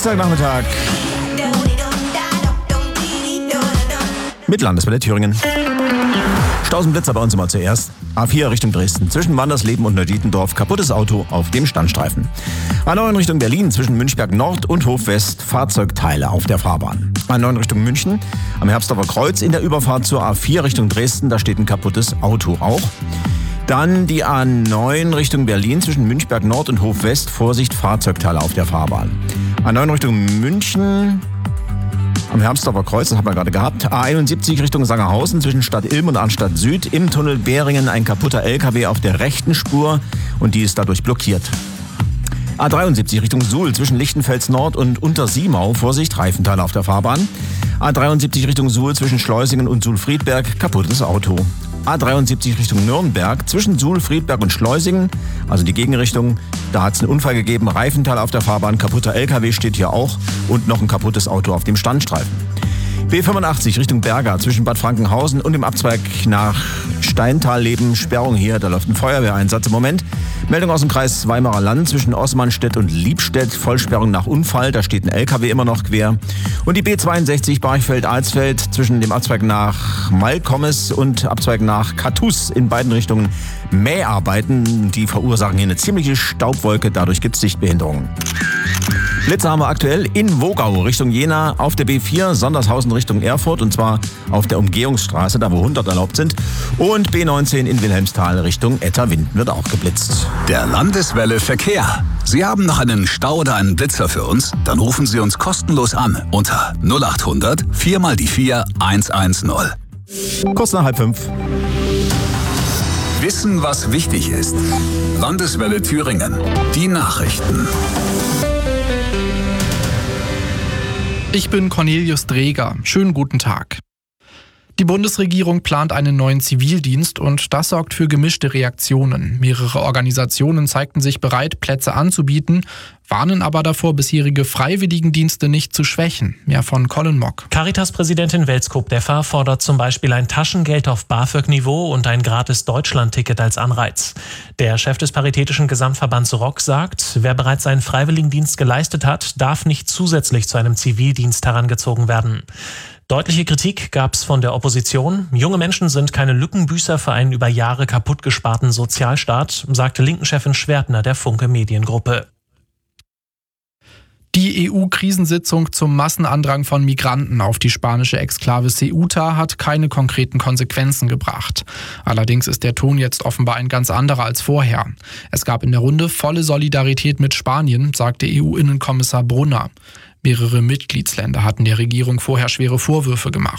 Dienstagnachmittag mit Landeswelle Thüringen. Stausenblitzer bei uns immer zuerst. A4 Richtung Dresden, zwischen Wandersleben und Neudietendorf, kaputtes Auto auf dem Standstreifen. A9 Richtung Berlin, zwischen Münchberg Nord und Hof West, Fahrzeugteile auf der Fahrbahn. A9 Richtung München, am Herbstorfer Kreuz in der Überfahrt zur A4 Richtung Dresden, da steht ein kaputtes Auto auch. Dann die A9 Richtung Berlin, zwischen Münchberg Nord und Hof West, Vorsicht, Fahrzeugteile auf der Fahrbahn. A9 Richtung München, am Herbstorfer Kreuz, das haben wir gerade gehabt. A71 Richtung Sangerhausen, zwischen Stadt Ilm und Arnstadt Süd. Im Tunnel Beringen ein kaputter LKW auf der rechten Spur und die ist dadurch blockiert. A73 Richtung Suhl, zwischen Lichtenfels Nord und Untersiemau. Vorsicht, Reifenteile auf der Fahrbahn. A73 Richtung Suhl, zwischen Schleusingen und Suhl-Friedberg, kaputtes Auto. A73 Richtung Nürnberg, zwischen Suhl, Friedberg und Schleusingen, also die Gegenrichtung. Da hat es einen Unfall gegeben, Reifenteil auf der Fahrbahn, kaputter LKW steht hier auch und noch ein kaputtes Auto auf dem Standstreifen. B85 Richtung Berga, zwischen Bad Frankenhausen und dem Abzweig nach Steintalleben, Sperrung hier, da läuft ein Feuerwehreinsatz im Moment. Meldung aus dem Kreis Weimarer Land, zwischen Osmanstedt und Liebstedt, Vollsperrung nach Unfall, da steht ein LKW immer noch quer. Und die B62 Barchfeld-Alsfeld, zwischen dem Abzweig nach Malkommes und Abzweig nach Katus, in beiden Richtungen Mäharbeiten, die verursachen hier eine ziemliche Staubwolke, dadurch gibt es Sichtbehinderungen. Blitzer haben wir aktuell in Wogau Richtung Jena, auf der B4 Sondershausen Richtung Erfurt, und zwar auf der Umgehungsstraße, da wo 100 erlaubt sind, und B19 in Wilhelmsthal Richtung Etterwinden wird auch geblitzt. Der Landeswelle Verkehr. Sie haben noch einen Stau oder einen Blitzer für uns? Dann rufen Sie uns kostenlos an unter 0800 4x4 110. Kurz nach 4:30. Wissen, was wichtig ist. Landeswelle Thüringen. Die Nachrichten. Ich bin Cornelius Dreger. Schönen guten Tag. Die Bundesregierung plant einen neuen Zivildienst und das sorgt für gemischte Reaktionen. Mehrere Organisationen zeigten sich bereit, Plätze anzubieten, warnen aber davor, bisherige Freiwilligendienste nicht zu schwächen. Mehr von Colin Mock. Caritas-Präsidentin Welskop-Deffer fordert zum Beispiel ein Taschengeld auf BAföG-Niveau und ein gratis Deutschland-Ticket als Anreiz. Der Chef des Paritätischen Gesamtverbands ROC sagt, wer bereits seinen Freiwilligendienst geleistet hat, darf nicht zusätzlich zu einem Zivildienst herangezogen werden. Deutliche Kritik gab es von der Opposition. Junge Menschen sind keine Lückenbüßer für einen über Jahre kaputtgesparten Sozialstaat, sagte Linken-Chefin Schwertner der Funke Mediengruppe. Die EU-Krisensitzung zum Massenandrang von Migranten auf die spanische Exklave Ceuta hat keine konkreten Konsequenzen gebracht. Allerdings ist der Ton jetzt offenbar ein ganz anderer als vorher. Es gab in der Runde volle Solidarität mit Spanien, sagte EU-Innenkommissar Brunner. Mehrere Mitgliedsländer hatten der Regierung vorher schwere Vorwürfe gemacht.